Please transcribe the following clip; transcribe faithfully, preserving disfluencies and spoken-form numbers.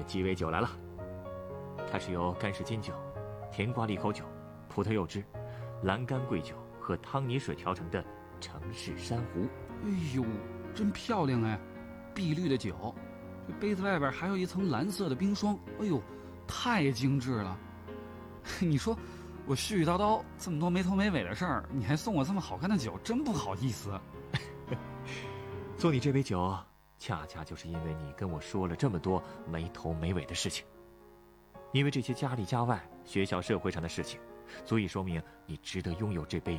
鸡尾酒来了，它是由干式金酒、甜瓜利口酒、葡萄柚汁、蓝干桂酒和汤泥水调成的城市珊瑚。 哎呦，真漂亮哎！碧绿的酒，这杯子外边还有一层蓝色的冰霜，哎呦，太精致了。你说我絮絮叨叨这么多没头没尾的事儿，你还送我这么好看的酒，真不好意思。 送你这杯酒，恰恰就是因为你跟我说了这么多没头没尾的事情。因为这些家里家外、学校社会上的事情，足以说明你值得拥有这杯